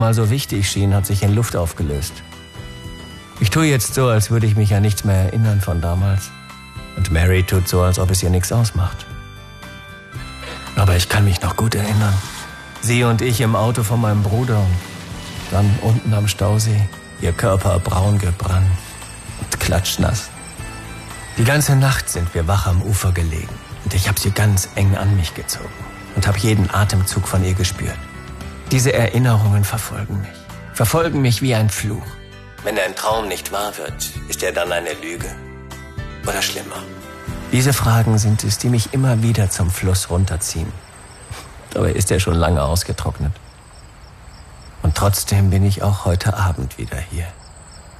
mal so wichtig schien, hat sich in Luft aufgelöst. Ich tue jetzt so, als würde ich mich an nichts mehr erinnern von damals. Und Mary tut so, als ob es ihr nichts ausmacht. Aber ich kann mich noch gut erinnern. Sie und ich im Auto von meinem Bruder und dann unten am Stausee. Ihr Körper braun gebrannt und klatschnass. Die ganze Nacht sind wir wach am Ufer gelegen. Und ich habe sie ganz eng an mich gezogen und habe jeden Atemzug von ihr gespürt. Diese Erinnerungen verfolgen mich wie ein Fluch. Wenn ein Traum nicht wahr wird, ist er dann eine Lüge? Oder schlimmer? Diese Fragen sind es, die mich immer wieder zum Fluss runterziehen. Dabei ist er schon lange ausgetrocknet. Und trotzdem bin ich auch heute Abend wieder hier.